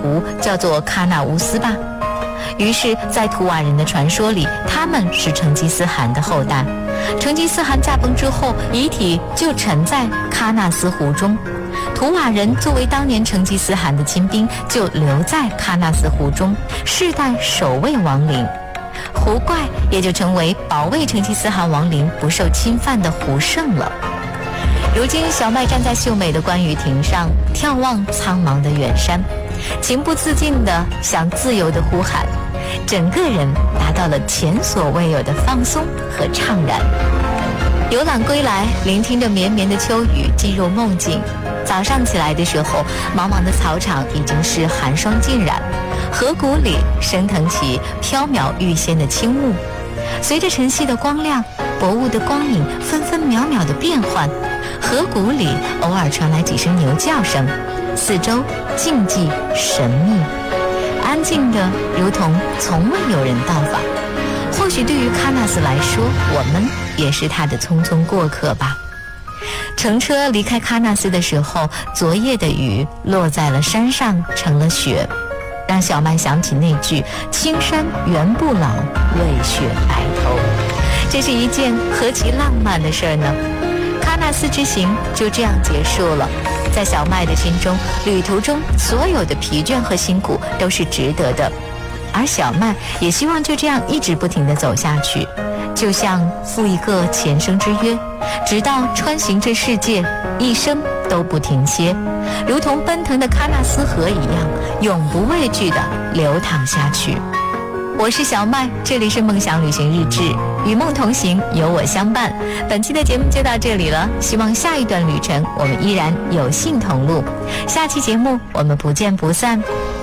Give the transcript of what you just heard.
湖叫做喀纳乌斯吧。于是在图瓦人的传说里，他们是成吉思汗的后代。成吉思汗驾崩之后，遗体就沉在喀纳斯湖中，图瓦人作为当年成吉思汗的亲兵，就留在喀纳斯湖中，世代守卫王陵。湖怪也就成为保卫成吉思汗王陵不受侵犯的湖圣了。如今小麦站在秀美的观雨亭上，眺望苍茫的远山，情不自禁地想自由地呼喊，整个人达到了前所未有的放松和怅然。游览归来，聆听着绵绵的秋雨，进入梦境。早上起来的时候，茫茫的草场已经是寒霜浸染，河谷里升腾起飘渺欲仙的轻雾，随着晨曦的光亮，薄雾的光影分分秒秒的变换，河谷里偶尔传来几声牛叫声，四周静寂神秘，安静的如同从未有人到访。或许对于喀纳斯来说，我们也是他的匆匆过客吧。乘车离开喀纳斯的时候，昨夜的雨落在了山上，成了雪，让小麦想起那句青山原不老，为雪白头。这是一件何其浪漫的事儿呢。喀纳斯之行就这样结束了。在小麦的心中，旅途中所有的疲倦和辛苦都是值得的，而小麦也希望就这样一直不停地走下去，就像赴一个前生之约，直到穿行这世界，一生都不停歇，如同奔腾的喀纳斯河一样，永不畏惧地流淌下去。我是小麦，这里是梦想旅行日志，与梦同行，有我相伴。本期的节目就到这里了，希望下一段旅程我们依然有幸同路。下期节目我们不见不散。